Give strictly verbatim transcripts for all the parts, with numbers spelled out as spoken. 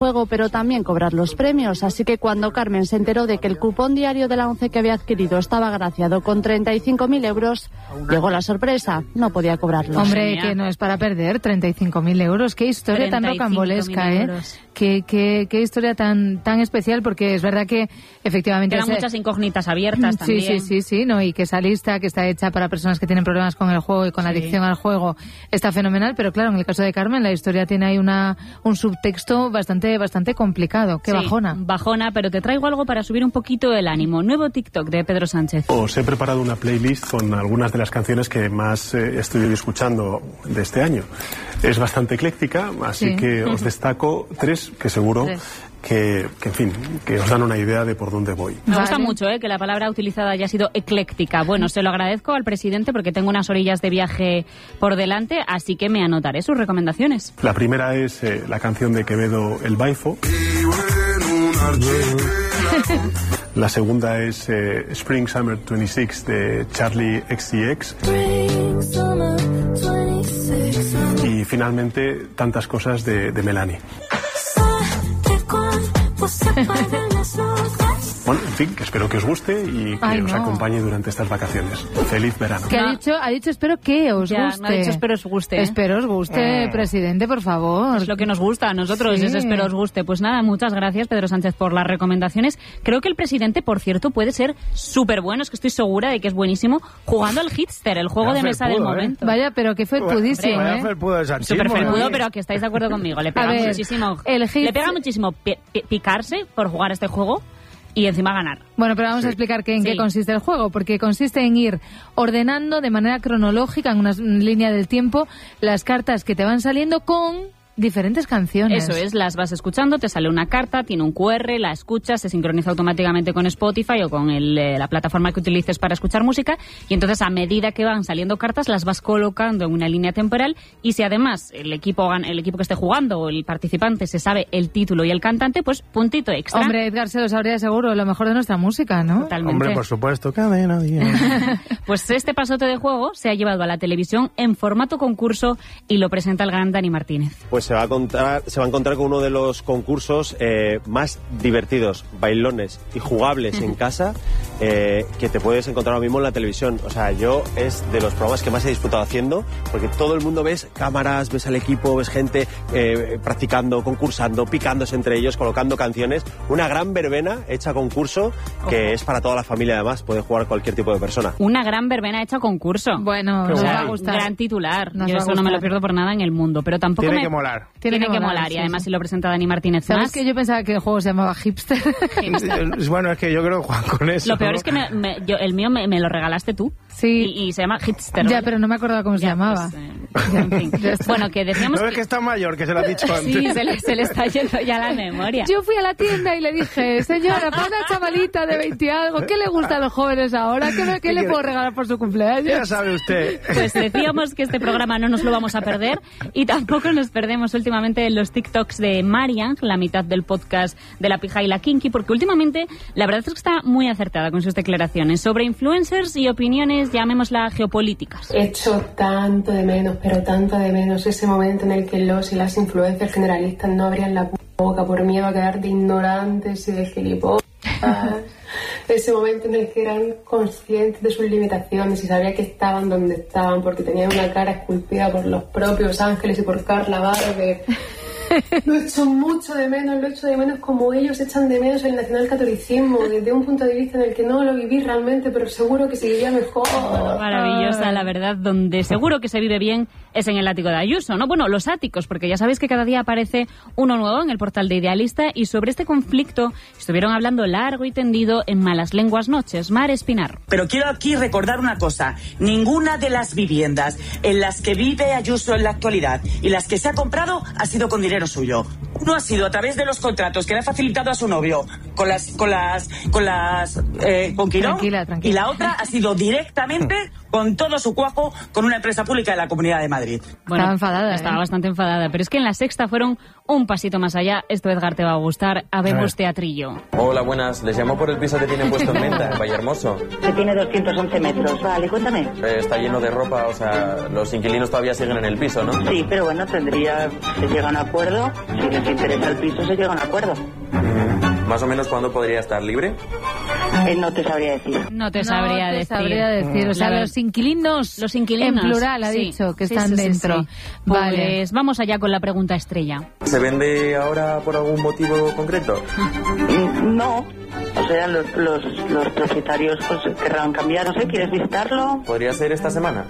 juego, pero también cobrar los premios. Así que cuando Carmen se enteró de que el cupón diario de la ONCE que había adquirido estaba agraciado con treinta y cinco mil euros, llegó la sorpresa. No podía cobrarlos. Hombre, que no es para perder treinta y cinco mil euros. Qué historia tan rocambolesca, ¿eh? Qué, qué, qué historia tan tan especial, porque es verdad que efectivamente... Quedan ese... muchas incógnitas abiertas también. Sí, sí, sí, sí, ¿no? Y que esa lista que está hecha para personas que tienen problemas con el juego y con la adicción sí. al juego está fenomenal, pero claro, en el caso de Carmen la historia tiene ahí una un subtexto bastante bastante complicado. Qué sí, bajona. Bajona, pero te traigo algo para subir un poquito el ánimo. Nuevo TikTok de Pedro Sánchez. Os he preparado una playlist con algunas de las canciones que más eh, estoy escuchando de este año. Es bastante ecléctica, así sí. que os destaco tres que seguro... Tres. Que, que, en fin, que os dan una idea de por dónde voy. Me gusta mucho eh, que la palabra utilizada haya sido ecléctica. Bueno, se lo agradezco al presidente porque tengo unas orillas de viaje por delante, así que me anotaré sus recomendaciones. La primera es eh, la canción de Quevedo, El Baifo. La segunda es eh, Spring Summer veintiséis de Charlie X C X. Y finalmente Tantas cosas de, de Melanie. Bueno, en fin, que espero que os guste y que Ay, os no. acompañe durante estas vacaciones. Feliz verano. ¿Qué ha dicho? Ha dicho espero que os ya, guste. No ha dicho espero os guste. ¿eh? Espero os guste, eh. presidente, por favor. Es lo que nos gusta a nosotros, sí. es espero os guste. Pues nada, muchas gracias, Pedro Sánchez, por las recomendaciones. Creo que el presidente, por cierto, puede ser súper bueno, es que estoy segura de que es buenísimo, jugando al Hitster, el juego de mesa del momento. ¿eh? Vaya, pero que felpudísimo, Vaya ¿eh? felpudo de Sanchis, Súper felpudo, ¿eh? pero que estáis de acuerdo conmigo. Le pega ver, muchísimo, el hit... le pega muchísimo pi pi picarse por jugar este juego y encima ganar. Bueno, pero vamos sí. a explicar que en sí. qué consiste el juego, porque consiste en ir ordenando de manera cronológica en una línea del tiempo las cartas que te van saliendo con diferentes canciones. Eso es, las vas escuchando, te sale una carta, tiene un cu erre, la escuchas, se sincroniza automáticamente con Spotify o con el, eh, la plataforma que utilices para escuchar música, y entonces a medida que van saliendo cartas las vas colocando en una línea temporal, y si además el equipo el equipo que esté jugando o el participante se sabe el título y el cantante, pues puntito extra. Hombre, Edgar se lo sabría seguro, lo mejor de nuestra música, ¿no? Totalmente. Hombre, por supuesto, cadena diez. Pues este pasote de juego se ha llevado a la televisión en formato concurso y lo presenta el gran Dani Martínez. Pues se va a encontrar, se va a encontrar con uno de los concursos eh, más divertidos, bailones y jugables en casa eh, que te puedes encontrar ahora mismo en la televisión. O sea, yo es de los programas que más he disfrutado haciendo, porque todo el mundo ves cámaras, ves al equipo, ves gente eh, practicando, concursando, picándose entre ellos, colocando canciones. Una gran verbena hecha concurso que Ojo. es para toda la familia, además, puede jugar cualquier tipo de persona. Una gran verbena hecha concurso. Bueno, nos va a gustar. Gran titular. Nos Yo eso no me lo pierdo por nada en el mundo, pero tampoco Tiene me... que molar. Tiene, Tiene que, que molar, molar sí, y además sí. si lo presenta Dani Martínez ¿Sabes más... que yo pensaba que el juego se llamaba Hipster? Hipster. Bueno, es que yo creo que juegan con eso. Lo peor ¿no? es que me, me, yo, el mío me, me lo regalaste tú. Sí. Y, y se llama Hipster. Ya, pero no me acordaba cómo ya, se llamaba. Pues, eh, en fin. Bueno, que decíamos... No es que está mayor, que se lo ha dicho antes. Sí, se le, se le está yendo ya la memoria. Yo fui a la tienda y le dije, señora, para una chavalita de veinte algo, ¿qué le gusta a los jóvenes ahora? ¿Qué, qué, ¿Qué le puedo regalar por su cumpleaños? Ya sabe usted. Pues decíamos que este programa no nos lo vamos a perder y tampoco nos perdemos últimamente los TikToks de Marian, la mitad del podcast de La Pija y la Kinky, porque últimamente la verdad es que está muy acertada con sus declaraciones sobre influencers y opiniones, llamémosla geopolíticas. He hecho tanto de menos, pero tanto de menos ese momento en el que los y las influencers generalistas no abrían la boca por miedo a quedar de ignorantes y de gilipollas. Ese momento en el que eran conscientes de sus limitaciones y sabían que estaban donde estaban porque tenían una cara esculpida por los propios ángeles y por Carla Barber. Lo echo mucho de menos, lo echo de menos como ellos echan de menos el nacionalcatolicismo, desde un punto de vista en el que no lo viví realmente, pero seguro que seguiría mejor. Maravillosa, la verdad, donde seguro que se vive bien es en el ático de Ayuso, ¿no? Bueno, los áticos, porque ya sabéis que cada día aparece uno nuevo en el portal de Idealista, y sobre este conflicto estuvieron hablando largo y tendido en Malas Lenguas Noches. Mar Espinar. Pero quiero aquí recordar una cosa, ninguna de las viviendas en las que vive Ayuso en la actualidad y las que se ha comprado ha sido con dinero suyo. Uno ha sido a través de los contratos que le ha facilitado a su novio con las con las con las eh, con Quirón, tranquila, tranquila. y la otra ha sido directamente con todo su cuajo con una empresa pública de la Comunidad de Madrid. Bueno, estaba enfadada. Estaba ¿eh? bastante enfadada, pero es que en La Sexta fueron un pasito más allá. Esto, Edgar, te va a gustar. Habemos teatrillo. Hola, buenas. Les llamo por el piso que tienen puesto en venta, en Vallehermoso. Que tiene doscientos once metros. Vale, cuéntame. Eh, está lleno de ropa, o sea, los inquilinos todavía siguen en el piso, ¿no? Sí, pero bueno, tendría... Se llega a un acuerdo. Si les interesa el piso, se llega a un acuerdo. ¿Más o menos cuándo podría estar libre? Eh, no te sabría decir. No te No sabría te decir. sabría decir. O sea, La- los inquilinos, Los inquilinos. en plural, ha sí. dicho, que Sí, están sí, sí, dentro. sí. Vale. Pues vamos allá con la pregunta estrella. ¿Se vende ahora por algún motivo concreto? Mm, No. O sea, los, los, los propietarios pues querrán cambiar. No sé, ¿quieres visitarlo? ¿Podría ser esta semana?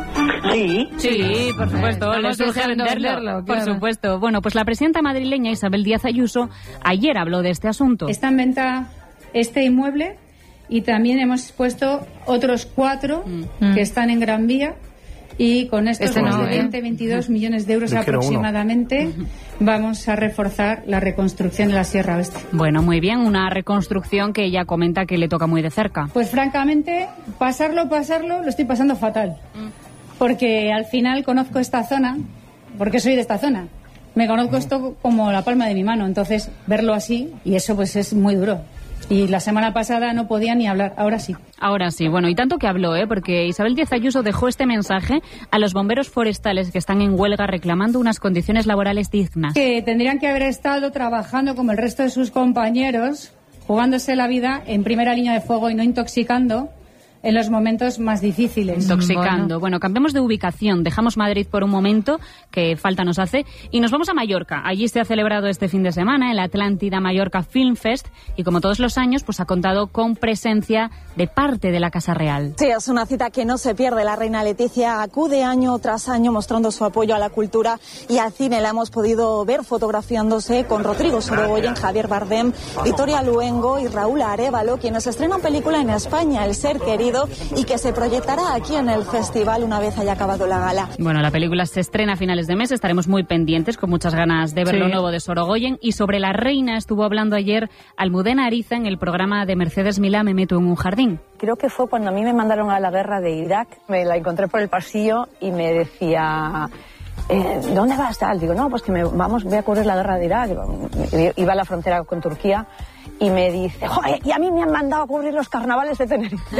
Sí. Sí, por supuesto, Estamos les urge deseando venderlo, venderlo, por claro. supuesto. Bueno, pues la presidenta madrileña Isabel Díaz Ayuso ayer habló de este asunto. Está en venta este inmueble y también hemos puesto otros cuatro Mm. que están en Gran Vía y con estos Este no, más de ¿eh? veinte, veintidós millones de euros Yo quiero uno. aproximadamente vamos a reforzar la reconstrucción de la Sierra Oeste. Bueno, muy bien, una reconstrucción que ella comenta que le toca muy de cerca. Pues francamente, pasarlo, pasarlo, lo estoy pasando fatal. Porque al final conozco esta zona, porque soy de esta zona. Me conozco esto como la palma de mi mano, entonces verlo así, y eso pues es muy duro. Y la semana pasada no podía ni hablar, ahora sí. Ahora sí, bueno, y tanto que habló, ¿eh? Porque Isabel Díaz Ayuso dejó este mensaje a los bomberos forestales que están en huelga reclamando unas condiciones laborales dignas. Que tendrían que haber estado trabajando como el resto de sus compañeros, jugándose la vida en primera línea de fuego y no intoxicando en los momentos más difíciles. Intoxicando. Bueno. Bueno, cambiemos de ubicación. Dejamos Madrid por un momento, que falta nos hace, y nos vamos a Mallorca. Allí se ha celebrado este fin de semana el Atlántida Mallorca Film Fest, y como todos los años, pues ha contado con presencia de parte de la Casa Real. Sí, es una cita que no se pierde. La reina Leticia acude año tras año mostrando su apoyo a la cultura y al cine. La hemos podido ver fotografiándose con Rodrigo Sorogoyen, Javier Bardem, Victoria Luengo y Raúl Arévalo, quienes estrenan película en España, El ser querido, y que se proyectará aquí en el festival una vez haya acabado la gala. Bueno, la película se estrena a finales de mes, estaremos muy pendientes, con muchas ganas de ver Sí. lo nuevo de Sorogoyen. Y sobre la reina estuvo hablando ayer Almudena Ariza en el programa de Mercedes Milá, Me meto en un jardín. Creo que fue cuando a mí me mandaron a la guerra de Irak. Me la encontré por el pasillo y me decía... Eh, ¿dónde vas? Tal? Digo, no, pues que me, vamos, voy a cubrir la guerra de Irak. Iba a la frontera con Turquía y me dice, joder, y a mí me han mandado a cubrir los carnavales de Tenerife.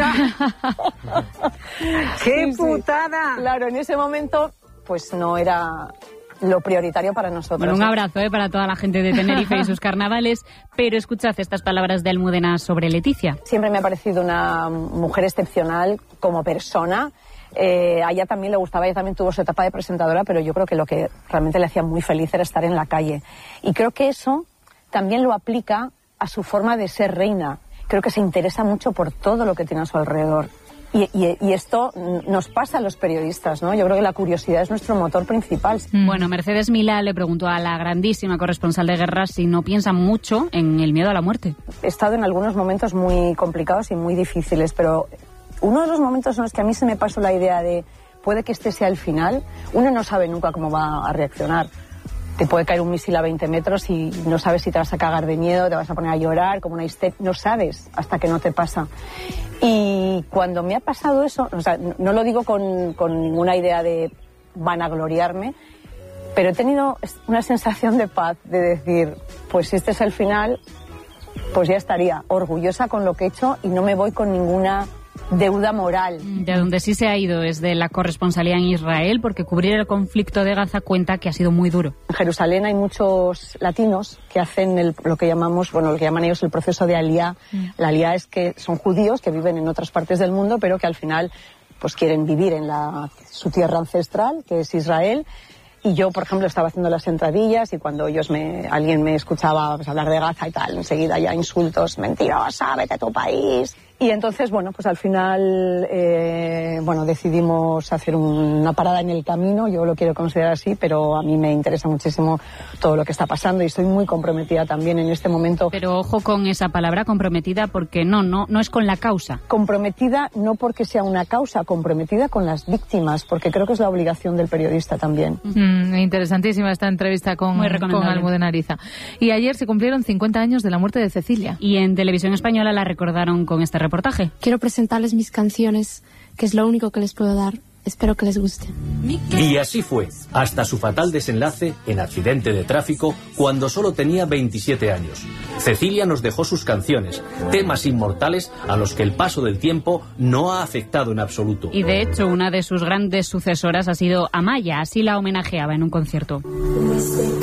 ¡Qué Sí, sí. putada! Claro, en ese momento, pues no era lo prioritario para nosotros. Bueno, un abrazo ¿eh? para toda la gente de Tenerife y sus carnavales, pero escuchad estas palabras de Almudena sobre Leticia. Siempre me ha parecido una mujer excepcional como persona. Eh, a ella también le gustaba, ella también tuvo su etapa de presentadora, pero yo creo que lo que realmente le hacía muy feliz era estar en la calle. Y creo que eso también lo aplica a su forma de ser reina. Creo que se interesa mucho por todo lo que tiene a su alrededor. Y, y, y esto nos pasa a los periodistas, ¿no? Yo creo que la curiosidad es nuestro motor principal. Mm. Bueno, Mercedes Milá le preguntó a la grandísima corresponsal de guerra si no piensa mucho en el miedo a la muerte. He estado en algunos momentos muy complicados y muy difíciles, pero uno de los momentos en los que a mí se me pasó la idea de puede que este sea el final, uno no sabe nunca cómo va a reaccionar. Te puede caer un misil a veinte metros y no sabes si te vas a cagar de miedo, te vas a poner a llorar como una histeria. No sabes hasta que no te pasa. Y cuando me ha pasado eso, o sea, no lo digo con, con ninguna idea de vanagloriarme, pero he tenido una sensación de paz, de decir, pues si este es el final, pues ya estaría orgullosa con lo que he hecho y no me voy con ninguna deuda moral. De donde sí se ha ido es de la corresponsalía en Israel, porque cubrir el conflicto de Gaza cuenta que ha sido muy duro. En Jerusalén hay muchos latinos que hacen el, lo que llamamos, bueno, lo que llaman ellos el proceso de aliyá. Mm. La aliyá es que son judíos que viven en otras partes del mundo, pero que al final pues quieren vivir en la, su tierra ancestral, que es Israel. Y yo, por ejemplo, estaba haciendo las entradillas y cuando ellos me, alguien me escuchaba pues, hablar de Gaza y tal, enseguida ya insultos, mentirosa, vete a tu país. Y entonces, bueno, pues al final, eh, bueno, decidimos hacer una parada en el camino, yo lo quiero considerar así, pero a mí me interesa muchísimo todo lo que está pasando y estoy muy comprometida también en este momento. Pero ojo con esa palabra comprometida, porque no, no, no es con la causa. Comprometida no porque sea una causa, comprometida con las víctimas, porque creo que es la obligación del periodista también. Mm, interesantísima esta entrevista con, con Almudena Ariza. Y ayer se cumplieron cincuenta años de la muerte de Cecilia. Y en Televisión Española la recordaron con este reportaje. Quiero presentarles mis canciones que es lo único que les puedo dar. Espero que les guste. Y así fue, hasta su fatal desenlace en accidente de tráfico cuando solo tenía veintisiete años. Cecilia nos dejó sus canciones, temas inmortales a los que el paso del tiempo no ha afectado en absoluto. Y de hecho, una de sus grandes sucesoras ha sido Amaya, así la homenajeaba en un concierto.